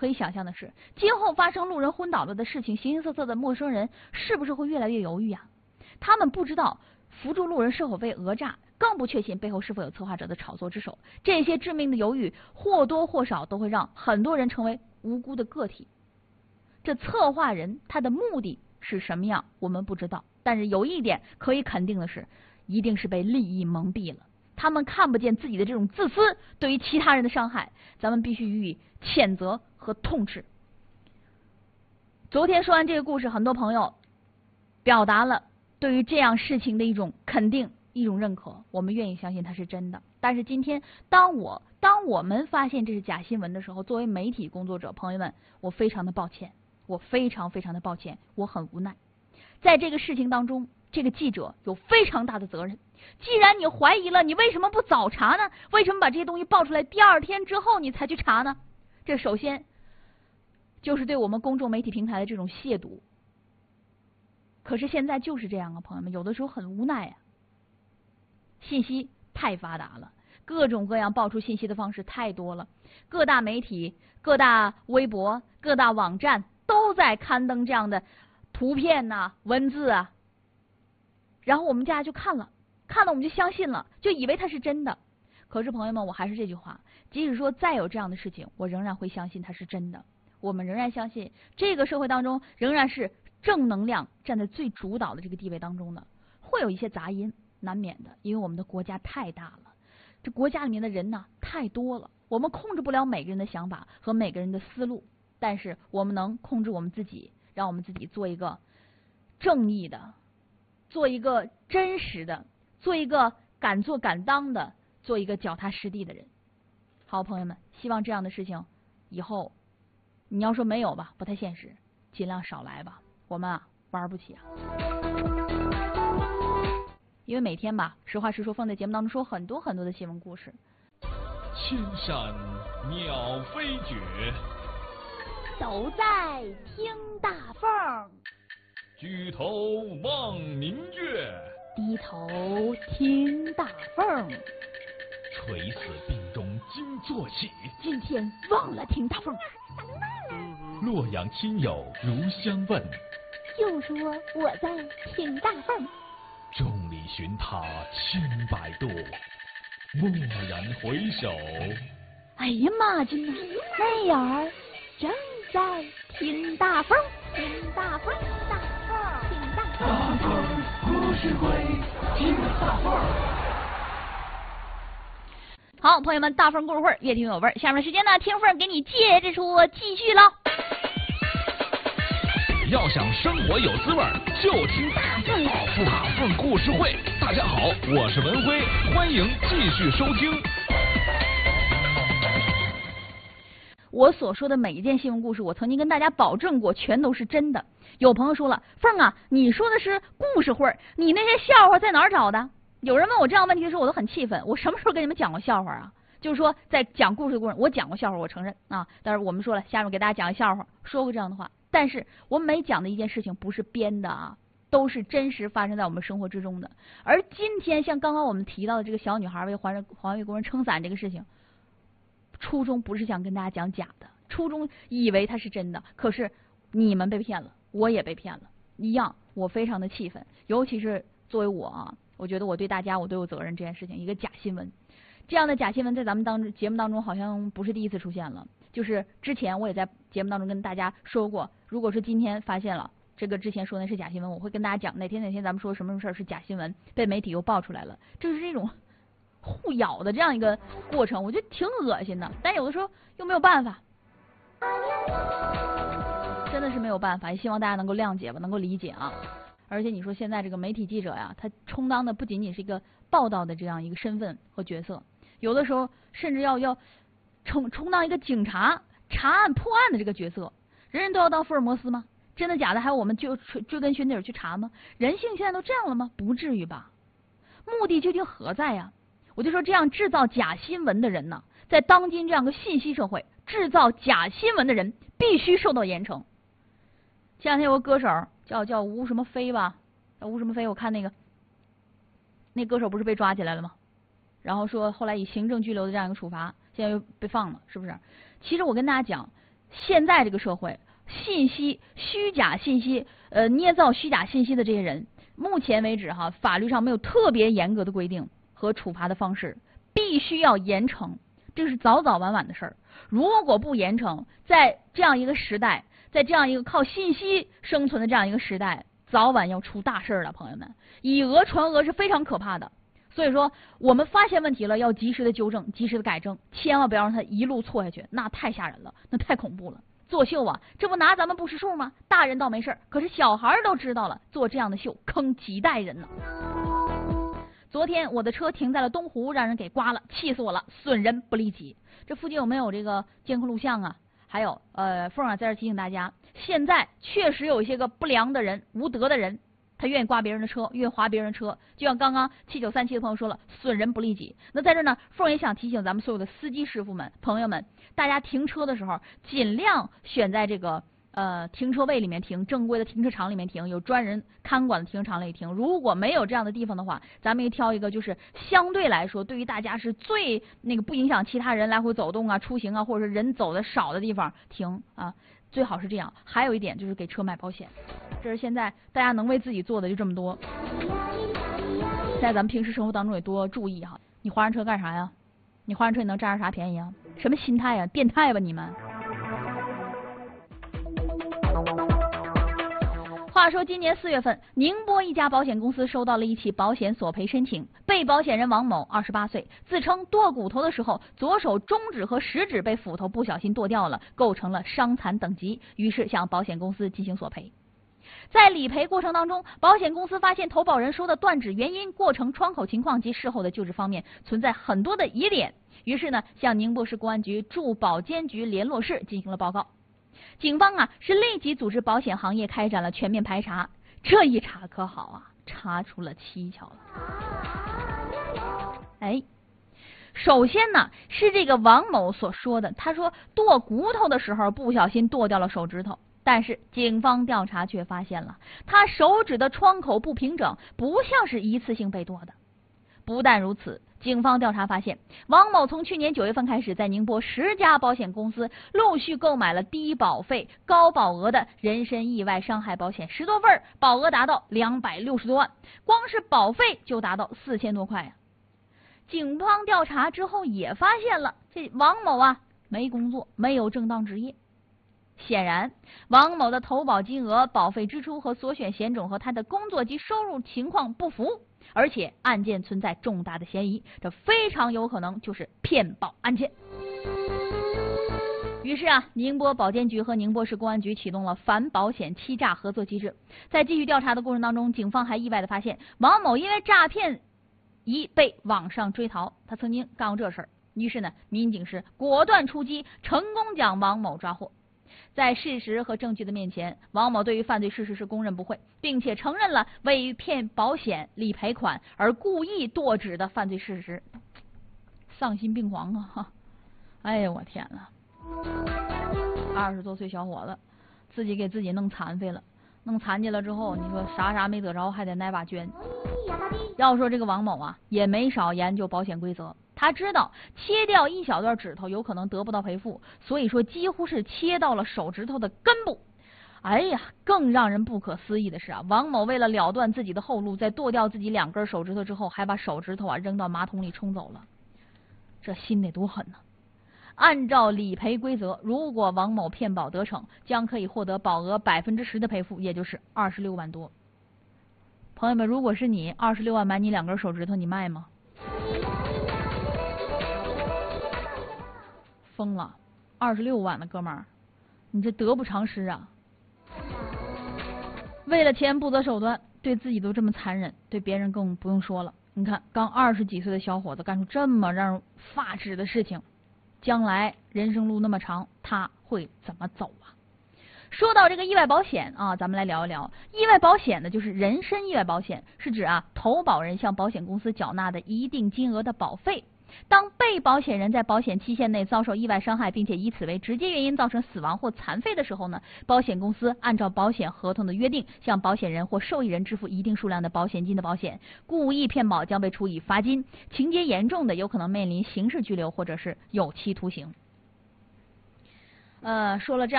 可以想象的是，今后发生路人昏倒了的事情，形形色色的陌生人是不是会越来越犹豫啊？他们不知道扶助路人是否被讹诈，更不确信背后是否有策划者的炒作之手。这些致命的犹豫或多或少都会让很多人成为无辜的个体。这策划人他的目的是什么样，我们不知道，但是有一点可以肯定的是，一定是被利益蒙蔽了。他们看不见自己的这种自私对于其他人的伤害，咱们必须予以谴责和痛斥。昨天说完这个故事，很多朋友表达了对于这样事情的一种肯定，一种认可，我们愿意相信它是真的。但是今天当我们发现这是假新闻的时候，作为媒体工作者，朋友们，我非常的抱歉，我非常的抱歉，我很无奈。在这个事情当中，这个记者有非常大的责任。既然你怀疑了，你为什么不早查呢？为什么把这些东西爆出来第二天之后你才去查呢？这首先就是对我们公众媒体平台的这种亵渎。可是现在就是这样啊，朋友们，有的时候很无奈啊。信息太发达了，各种各样爆出信息的方式太多了，各大媒体、各大微博、各大网站都在刊登这样的图片呐、文字啊，然后我们大家就看了我们就相信了，就以为它是真的。可是朋友们，我还是这句话，即使说再有这样的事情，我仍然会相信它是真的。我们仍然相信这个社会当中仍然是正能量站在最主导的这个地位当中的，会有一些杂音难免的，因为我们的国家太大了，这国家里面的人呢太多了，我们控制不了每个人的想法和每个人的思路，但是我们能控制我们自己，让我们自己做一个正义的，做一个真实的，做一个敢做敢当的，做一个脚踏实地的人。好，朋友们，希望这样的事情以后你要说没有吧，不太现实，尽量少来吧，我们啊玩不起啊。因为每天吧，实话实说，放在节目当中说很多的新闻故事。 千山鸟飞绝， 都在听大凤。 举头望明月， 低头听大凤。 垂死病中惊坐起， 今天忘了听大凤。 洛阳亲友如相问， 就说我在听大凤。 众里寻他千百度，蓦然回首。 哎呀妈亲呐， 那眼儿正在听大凤，听大凤，大凤，听大凤。 大凤故事会，听大凤。 好，朋友们，大凤故事会越听越有味儿。下面的时间呢，听凤给你接着说，继续喽。 要想生活有滋味，就听大凤故事会。大家好，我是文辉，欢迎继续收听。 我所说的每一件新闻故事，我曾经跟大家保证过，全都是真的。有朋友说了，凤啊，你说的是故事会，你那些笑话在哪儿找的？有人问我这样问题的时候，我都很气愤。我什么时候跟你们讲过笑话啊？就是说，在讲故事的过程，我讲过笑话，我承认啊。但是我们说了，下面给大家讲个笑话，说过这样的话。但是我每讲的一件事情不是编的啊，都是真实发生在我们生活之中的。而今天像刚刚我们提到的这个小女孩为环卫工人撑伞这个事情，初衷不是想跟大家讲假的，初衷以为它是真的，可是你们被骗了，我也被骗了，一样，我非常的气愤。尤其是作为我啊，我觉得我对大家我都有责任。这件事情，一个假新闻，这样的假新闻在咱们节目当中好像不是第一次出现了。就是之前我也在节目当中跟大家说过，如果说今天发现了这个之前说的是假新闻，我会跟大家讲哪天咱们说什么事儿是假新闻，被媒体又爆出来了，这是这种互咬的这样一个过程，我觉得挺恶心的，但有的时候又没有办法，真的是没有办法，也希望大家能够谅解吧，能够理解啊。而且你说现在这个媒体记者呀，他充当的不仅仅是一个报道的这样一个身份和角色，有的时候甚至要充当一个警察查案破案的这个角色。人人都要当福尔摩斯吗？真的假的？还有我们就追根寻底去查吗？人性现在都这样了吗？不至于吧。目的究竟何在呀？我就说这样制造假新闻的人呢，在当今这样个信息社会，制造假新闻的人必须受到严惩。前两天有个歌手叫吴什么飞吧，叫吴什么飞，我看那歌手不是被抓起来了吗？然后说后来以行政拘留的这样一个处罚，现在又被放了，是不是？其实我跟大家讲， 现在这个社会，信息虚假信息，捏造虚假信息的这些人，目前为止哈，法律上没有特别严格的规定和处罚的方式，必须要严惩，这是早早晚晚的事儿。如果不严惩，在这样一个时代，在这样一个靠信息生存的这样一个时代，早晚要出大事了，朋友们，以讹传讹是非常可怕的。所以说，我们发现问题了，要及时的纠正，及时的改正，千万不要让它一路错下去，那太吓人了，那太恐怖了。作秀啊，这不拿咱们不识数吗？大人倒没事，可是小孩都知道了，做这样的秀坑几代人呢。昨天我的车停在了东湖，让人给刮了，气死我了，损人不利己。这附近有没有这个监控录像啊？还有凤儿在这提醒大家，现在确实有一些个不良的人、无德的人，他愿意刮别人的车，愿意划别人的车，就像刚刚7937的朋友说了，损人不利己。那在这呢，凤儿也想提醒咱们所有的司机师傅们、朋友们，大家停车的时候尽量选在这个停车位里面停，正规的停车场里面停，有专人看管的停车场里停。如果没有这样的地方的话，咱们也挑一个就是相对来说对于大家是最那个不影响其他人来回走动啊、出行啊，或者是人走的少的地方停啊，最好是这样。还有一点就是给车买保险，这是现在大家能为自己做的就这么多，在咱们平时生活当中也多注意哈。你划上车干啥呀？你划上车你能占着啥便宜啊？什么心态啊？变态吧你们！话说今年4月份，宁波一家保险公司收到了一起保险索赔申请，被保险人王某28岁，自称剁骨头的时候，左手中指和食指被斧头不小心剁掉了，构成了伤残等级，于是向保险公司进行索赔。在理赔过程当中，保险公司发现投保人说的断指原因、过程、窗口情况及事后的救治方面存在很多的疑点，于是呢，向宁波市公安局驻保监局联络室进行了报告。警方啊是立即组织保险行业开展了全面排查，这一查可好啊，查出了蹊跷了。首先呢是这个王某所说的，他说剁骨头的时候不小心剁掉了手指头，但是警方调查却发现了他手指的窗口不平整，不像是一次性被剁的。不但如此，警方调查发现，王某从去年9月份开始，在宁波10家保险公司陆续购买了低保费、高保额的人身意外伤害保险10多份，保额达到260多万，光是保费就达到4000多块呀。警方调查之后也发现了，这王某啊没工作，没有正当职业。显然，王某的投保金额、保费支出和所选险种和他的工作及收入情况不符，而且案件存在重大的嫌疑，这非常有可能就是骗保案件。于是啊，宁波保监局和宁波市公安局启动了反保险欺诈合作机制。在继续调查的过程当中，警方还意外的发现，王某因为诈骗已被网上追逃，他曾经干过这事儿。于是呢，民警是果断出击，成功将王某抓获。在事实和证据的面前，王某对于犯罪事实是供认不讳，并且承认了为骗保险理赔款而故意剁指的犯罪事实。丧心病狂啊！哎呀，我天哪！20多岁小伙子，自己给自己弄残废了，弄残疾了之后，你说啥没得着，还得挨把捐。要说这个王某啊，也没少研究保险规则。他知道切掉一小段指头有可能得不到赔付，所以说几乎是切到了手指头的根部。哎呀，更让人不可思议的是啊，王某为了了断自己的后路，在剁掉自己2根手指头之后，还把手指头啊扔到马桶里冲走了。这心得多狠呢！按照理赔规则，如果王某骗保得逞，将可以获得保额10%的赔付，也就是26万多。朋友们，如果是你，26万买你2根手指头，你卖吗？疯了，26万的哥们儿，你这得不偿失啊！为了钱不择手段，对自己都这么残忍，对别人更不用说了。你看，刚20几岁的小伙子干出这么让人发指的事情，将来人生路那么长，他会怎么走啊？说到这个意外保险啊，咱们来聊一聊意外保险呢，就是人身意外保险，是指啊投保人向保险公司缴纳的一定金额的保费。当被保险人在保险期限内遭受意外伤害，并且以此为直接原因造成死亡或残废的时候呢，保险公司按照保险合同的约定，向保险人或受益人支付一定数量的保险金的保险。故意骗保将被处以罚金，情节严重的有可能面临刑事拘留或者是有期徒刑。 说了这样。